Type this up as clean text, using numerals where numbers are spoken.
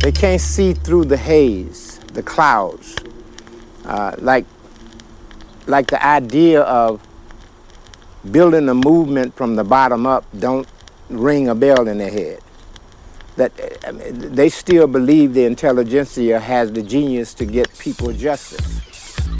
They can't see through the haze, the clouds. Like the idea of building a movement from the bottom up don't ring a bell in their head. That they still believe the intelligentsia has the genius to get people justice.